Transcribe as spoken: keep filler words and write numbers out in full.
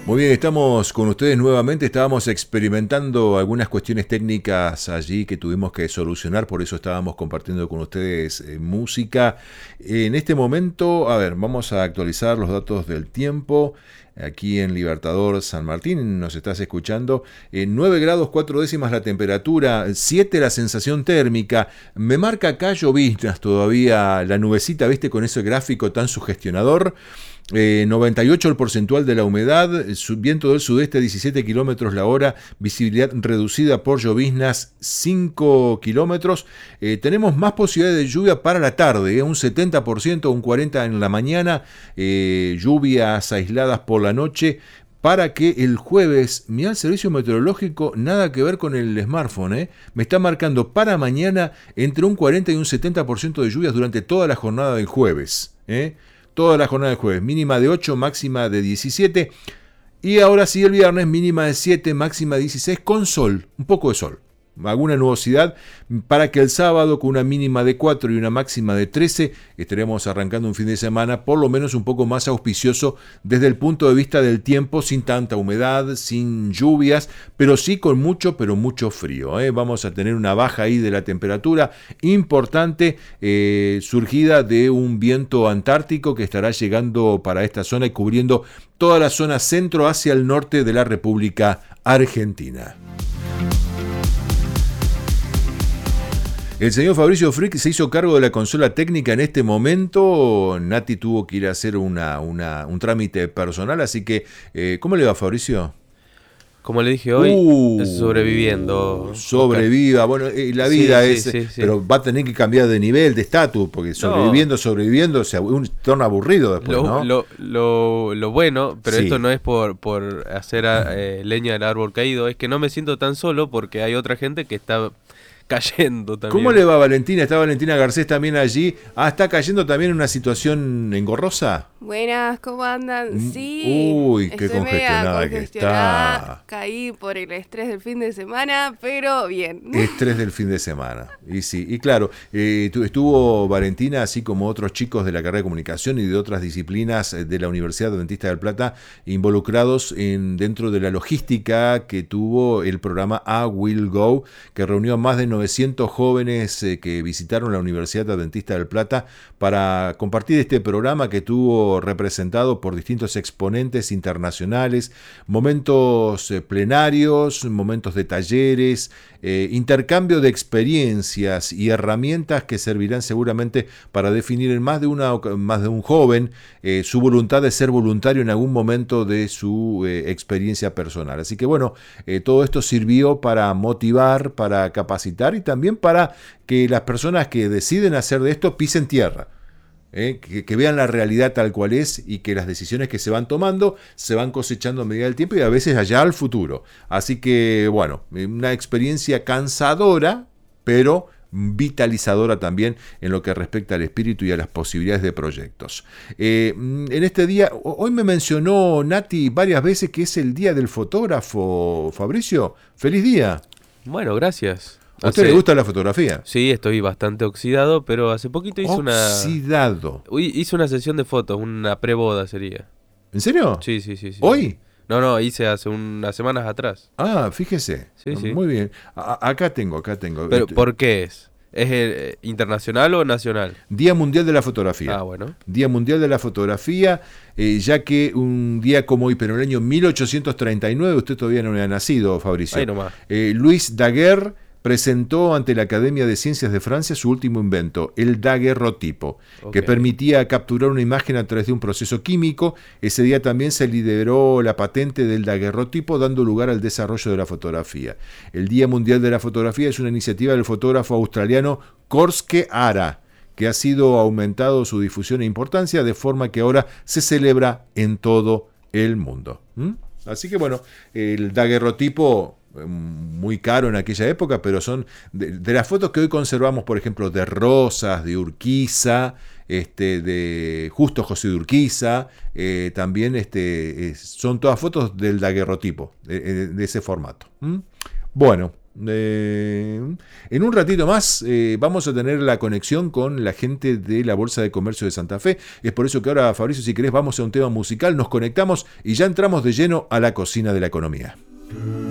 Muy bien, estamos con ustedes nuevamente. Estábamos experimentando algunas cuestiones técnicas allí que tuvimos que solucionar, por eso estábamos compartiendo con ustedes eh, música. En este momento, a ver, vamos a actualizar los datos del tiempo. Aquí en Libertador San Martín nos estás escuchando. En nueve grados cuatro décimas la temperatura, siete la sensación térmica. Me marca acá lloviznas todavía, la nubecita, ¿viste? Con ese gráfico tan sugestionador. Eh, noventa y ocho el porcentual de la humedad, viento del sudeste diecisiete kilómetros la hora, visibilidad reducida por lloviznas cinco kilómetros. Eh, tenemos más posibilidades de lluvia para la tarde, eh, un setenta por ciento, un cuarenta por ciento en la mañana, eh, lluvias aisladas por la noche. Para que el jueves, mirá el servicio meteorológico, nada que ver con el smartphone, ¿eh? Me está marcando para mañana entre un cuarenta y un setenta por ciento de lluvias durante toda la jornada del jueves, ¿eh? Toda la jornada del jueves, mínima de ocho, máxima de diecisiete. Y ahora sí, el viernes, mínima de siete, máxima de dieciséis, con sol, un poco de sol. Alguna nubosidad, para que el sábado, con una mínima de cuatro y una máxima de trece, estaremos arrancando un fin de semana por lo menos un poco más auspicioso desde el punto de vista del tiempo, sin tanta humedad, sin lluvias, pero sí con mucho, pero mucho frío, ¿eh? Vamos a tener una baja ahí de la temperatura importante, eh, surgida de un viento antártico que estará llegando para esta zona y cubriendo toda la zona centro hacia el norte de la República Argentina. El señor Fabricio Frick se hizo cargo de la consola técnica en este momento. Nati tuvo que ir a hacer una, una, un trámite personal, así que, eh, ¿cómo le va, Fabricio? Como le dije hoy, uh, sobreviviendo. Sobreviva, bueno, eh, la vida sí, es, sí, sí, sí. Pero va a tener que cambiar de nivel, de estatus, porque sobreviviendo, no. sobreviviendo, se un torna aburrido después, lo, ¿no? Lo, lo, lo bueno, pero sí. esto no es por, por hacer eh, leña del árbol caído, es que no me siento tan solo porque hay otra gente que está cayendo también. ¿Cómo le va, Valentina? ¿Está Valentina Garcés también allí? Ah, ¿está cayendo también en una situación engorrosa? Buenas, ¿cómo andan? Sí. Uy, qué congestionada que está. Caí por el estrés del fin de semana, pero bien. Estrés del fin de semana. Y sí, y claro, eh, estuvo Valentina, así como otros chicos de la carrera de comunicación y de otras disciplinas de la Universidad Adventista del Plata, involucrados en, dentro de la logística que tuvo el programa I Will Go, que reunió a más de novecientos jóvenes eh, que visitaron la Universidad Adventista del Plata para compartir este programa que tuvo representado por distintos exponentes internacionales, momentos eh, plenarios, momentos de talleres, eh, intercambio de experiencias y herramientas que servirán seguramente para definir en más de, una, más de un joven eh, su voluntad de ser voluntario en algún momento de su eh, experiencia personal. Así que bueno, eh, todo esto sirvió para motivar, para capacitar y también para que las personas que deciden hacer de esto pisen tierra. Eh, que, que vean la realidad tal cual es y que las decisiones que se van tomando se van cosechando a medida del tiempo y a veces allá al futuro. Así que, bueno, una experiencia cansadora, pero vitalizadora también en lo que respecta al espíritu y a las posibilidades de proyectos. Eh, en este día, hoy me mencionó Nati varias veces que es el día del fotógrafo, Fabricio. ¡Feliz día! Bueno, gracias. ¿A usted hace... le gusta la fotografía? Sí, estoy bastante oxidado, pero hace poquito hice oxidado. una... Oxidado. Hice una sesión de fotos, una preboda sería. ¿En serio? Sí, sí, sí. sí. ¿Hoy? No, no, hice hace unas semanas atrás. Ah, fíjese. Sí, sí. Muy bien. A- acá tengo, acá tengo. ¿Pero por qué es? ¿Es eh, internacional o nacional? Día Mundial de la Fotografía. Ah, bueno. Día Mundial de la Fotografía, eh, ya que un día como hoy, pero en el año mil ochocientos treinta y nueve, usted todavía no había nacido, Fabricio. Ahí nomás. Eh, Louis Daguerre presentó ante la Academia de Ciencias de Francia su último invento, el daguerrotipo, okay, que permitía capturar una imagen a través de un proceso químico. Ese día también se liberó la patente del daguerrotipo, dando lugar al desarrollo de la fotografía. El Día Mundial de la Fotografía es una iniciativa del fotógrafo australiano Korske Ara, que ha sido aumentado su difusión e importancia, de forma que ahora se celebra en todo el mundo. ¿Mm? Así que bueno, el daguerrotipo, muy caro en aquella época, pero son de, de las fotos que hoy conservamos, por ejemplo, de Rosas, de Urquiza, este, de Justo José de Urquiza, eh, también este, eh, son todas fotos del daguerrotipo, de, de ese formato. ¿Mm? Bueno, Eh, en un ratito más eh, vamos a tener la conexión con la gente de la Bolsa de Comercio de Santa Fe. Es por eso que ahora, Fabricio, si querés, vamos a un tema musical, nos conectamos y ya entramos de lleno a la cocina de la economía.